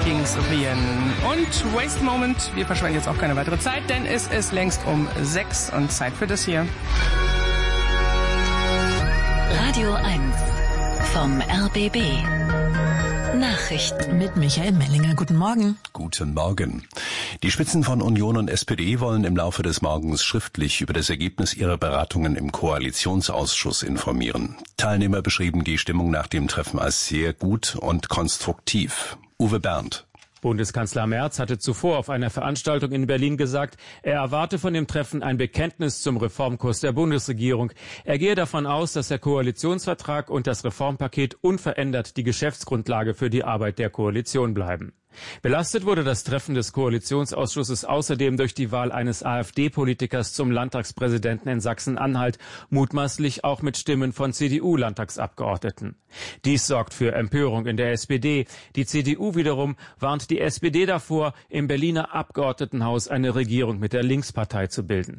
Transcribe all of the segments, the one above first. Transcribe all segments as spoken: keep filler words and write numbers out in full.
Kings of Leon und Waste Moment. Wir verschwenden jetzt auch keine weitere Zeit, denn es ist längst um sechs und Zeit für das hier. Radio eins vom R B B. Nachrichten mit Michael Mellinger. Guten Morgen. Guten Morgen. Die Spitzen von Union und S P D wollen im Laufe des Morgens schriftlich über das Ergebnis ihrer Beratungen im Koalitionsausschuss informieren. Teilnehmer beschrieben die Stimmung nach dem Treffen als sehr gut und konstruktiv. Uwe Berndt. Bundeskanzler Merz hatte zuvor auf einer Veranstaltung in Berlin gesagt, er erwarte von dem Treffen ein Bekenntnis zum Reformkurs der Bundesregierung. Er gehe davon aus, dass der Koalitionsvertrag und das Reformpaket unverändert die Geschäftsgrundlage für die Arbeit der Koalition bleiben. Belastet wurde das Treffen des Koalitionsausschusses außerdem durch die Wahl eines AfD-Politikers zum Landtagspräsidenten in Sachsen-Anhalt, mutmaßlich auch mit Stimmen von C D U-Landtagsabgeordneten. Dies sorgt für Empörung in der S P D. Die C D U wiederum warnt die S P D davor, im Berliner Abgeordnetenhaus eine Regierung mit der Linkspartei zu bilden.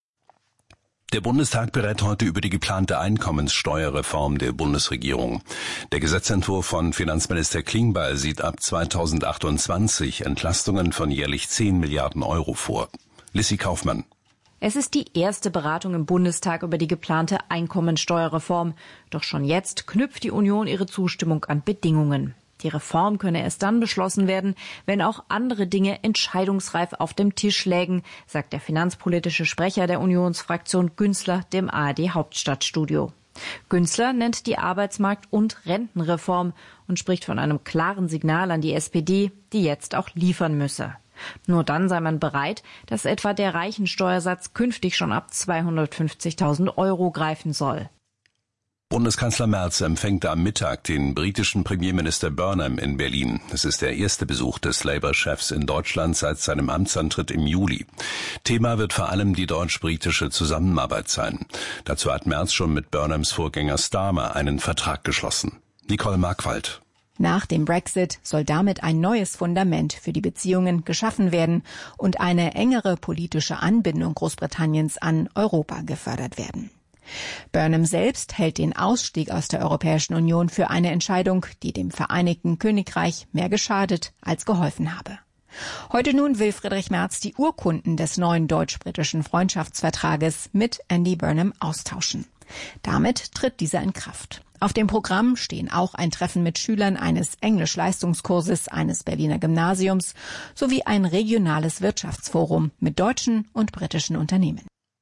Der Bundestag berät heute über die geplante Einkommenssteuerreform der Bundesregierung. Der Gesetzentwurf von Finanzminister Klingbeil sieht ab zweitausendachtundzwanzig Entlastungen von jährlich zehn Milliarden Euro vor. Lissi Kaufmann. Es ist die erste Beratung im Bundestag über die geplante Einkommensteuerreform. Doch schon jetzt knüpft die Union ihre Zustimmung an Bedingungen. Die Reform könne erst dann beschlossen werden, wenn auch andere Dinge entscheidungsreif auf dem Tisch lägen, sagt der finanzpolitische Sprecher der Unionsfraktion Günzler dem A R D Hauptstadtstudio. Günzler nennt die Arbeitsmarkt- und Rentenreform und spricht von einem klaren Signal an die S P D, die jetzt auch liefern müsse. Nur dann sei man bereit, dass etwa der Reichensteuersatz künftig schon ab zweihundertfünfzigtausend Euro greifen soll. Bundeskanzler Merz empfängt am Mittag den britischen Premierminister Burnham in Berlin. Es ist der erste Besuch des Labour-Chefs in Deutschland seit seinem Amtsantritt im Juli. Thema wird vor allem die deutsch-britische Zusammenarbeit sein. Dazu hat Merz schon mit Burnhams Vorgänger Starmer einen Vertrag geschlossen. Nicole Markwald. Nach dem Brexit soll damit ein neues Fundament für die Beziehungen geschaffen werden und eine engere politische Anbindung Großbritanniens an Europa gefördert werden. Burnham selbst hält den Ausstieg aus der Europäischen Union für eine Entscheidung, die dem Vereinigten Königreich mehr geschadet als geholfen habe. Heute nun will Friedrich Merz die Urkunden des neuen deutsch-britischen Freundschaftsvertrages mit Andy Burnham austauschen. Damit tritt dieser in Kraft. Auf dem Programm stehen auch ein Treffen mit Schülern eines Englisch-Leistungskurses eines Berliner Gymnasiums sowie ein regionales Wirtschaftsforum mit deutschen und britischen Unternehmen.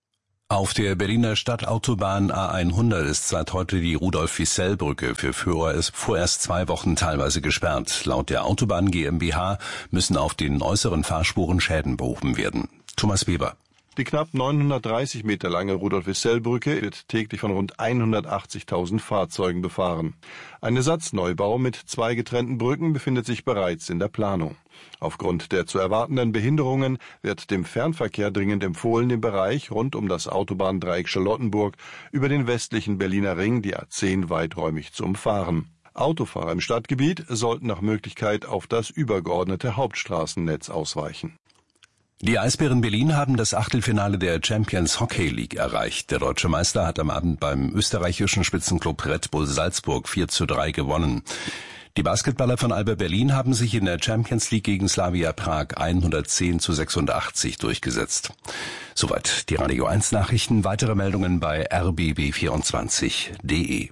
Auf der Berliner Stadtautobahn A hundert ist seit heute die Rudolf-Wissell-Brücke für vorerst zwei Wochen teilweise gesperrt. Laut der Autobahn GmbH müssen auf den äußeren Fahrspuren Schäden behoben werden. Thomas Weber. Die knapp neunhundertdreißig Meter lange Rudolf-Wissell-Brücke wird täglich von rund hundertachtzigtausend Fahrzeugen befahren. Ein Ersatzneubau mit zwei getrennten Brücken befindet sich bereits in der Planung. Aufgrund der zu erwartenden Behinderungen wird dem Fernverkehr dringend empfohlen, den Bereich rund um das Autobahndreieck Charlottenburg über den westlichen Berliner Ring, die A zehn, weiträumig zu umfahren. Autofahrer im Stadtgebiet sollten nach Möglichkeit auf das übergeordnete Hauptstraßennetz ausweichen. Die Eisbären Berlin haben das Achtelfinale der Champions Hockey League erreicht. Der deutsche Meister hat am Abend beim österreichischen Spitzenclub Red Bull Salzburg vier zu drei gewonnen. Die Basketballer von Alba Berlin haben sich in der Champions League gegen Slavia Prag hundertzehn zu sechsundachtzig durchgesetzt. Soweit die Radio eins Nachrichten. Weitere Meldungen bei r b b vierundzwanzig punkt d e.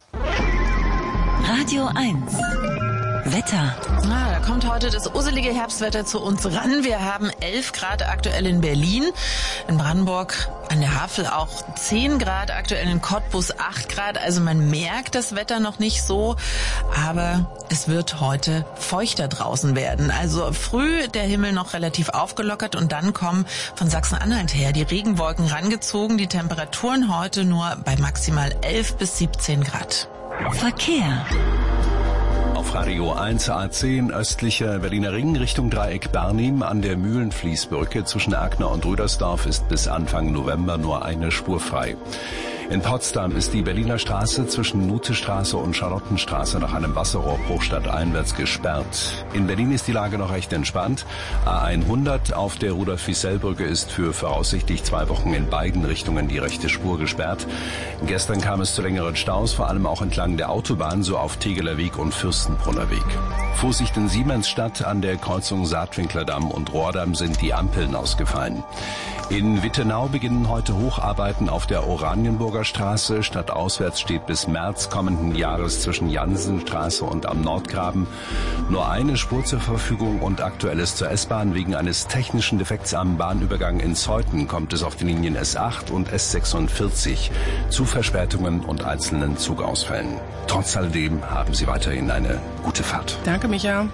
Radio eins. Wetter. Ah, da kommt heute das uselige Herbstwetter zu uns ran. Wir haben elf Grad aktuell in Berlin, in Brandenburg, an der Havel auch zehn Grad, aktuell in Cottbus acht Grad. Also man merkt das Wetter noch nicht so, aber es wird heute feuchter draußen werden. Also früh der Himmel noch relativ aufgelockert und dann kommen von Sachsen-Anhalt her die Regenwolken rangezogen. Die Temperaturen heute nur bei maximal elf bis siebzehn Grad. Verkehr. Auf Radio eins A zehn östlicher Berliner Ring Richtung Dreieck Barnim an der Mühlenfließbrücke zwischen Agner und Rüdersdorf ist bis Anfang November nur eine Spur frei. In Potsdam ist die Berliner Straße zwischen Nuthestraße und Charlottenstraße nach einem Wasserrohrbruch stadteinwärts gesperrt. In Berlin ist die Lage noch recht entspannt. A hundert auf der Rudolf-Fiesel-Brücke ist für voraussichtlich zwei Wochen in beiden Richtungen die rechte Spur gesperrt. Gestern kam es zu längeren Staus, vor allem auch entlang der Autobahn, so auf Tegeler Weg und Fürstenbrunner Weg. Vorsicht in Siemensstadt, an der Kreuzung Saatwinklerdamm und Rohrdamm sind die Ampeln ausgefallen. In Wittenau beginnen heute Hocharbeiten auf der Oranienburger Straße. Stadtauswärts steht bis März kommenden Jahres zwischen Jansenstraße und am Nordgraben nur eine Spur zur Verfügung und aktuelles zur S-Bahn. Wegen eines technischen Defekts am Bahnübergang in Zeuthen kommt es auf den Linien S acht und S sechsundvierzig zu Verspätungen und einzelnen Zugausfällen. Trotz alledem haben Sie weiterhin eine gute Fahrt. Danke, Micha.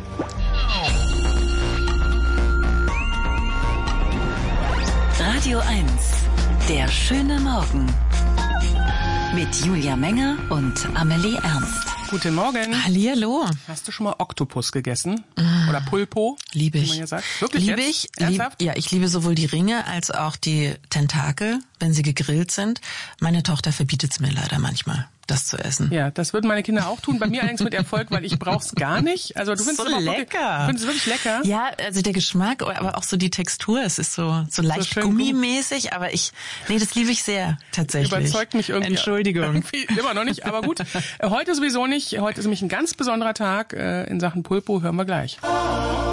Radio eins, der schöne Morgen. Mit Julia Menger und Amelie Ernst. Guten Morgen. Hallihallo. Hast du schon mal Oktopus gegessen? Mm. Oder Pulpo? Liebe ich. Wie man ja sagt. Wirklich liebe jetzt? ich. Lieb, ja, ich liebe sowohl die Ringe als auch die Tentakel, wenn sie gegrillt sind. Meine Tochter verbietet es mir leider manchmal, das zu essen. Ja, das würden meine Kinder auch tun. Bei mir allerdings mit Erfolg, weil ich brauch's gar nicht. Also du findest so es lecker. Du findest es wirklich lecker? Ja, also der Geschmack, aber auch so die Textur. Es ist so so leicht so gummimäßig, aber ich, nee, das liebe ich sehr tatsächlich. Überzeugt mich irgendwie. Entschuldigung. Irgendwie immer noch nicht, aber gut. Heute sowieso nicht. Heute ist nämlich ein ganz besonderer Tag in Sachen Pulpo. Hören wir gleich.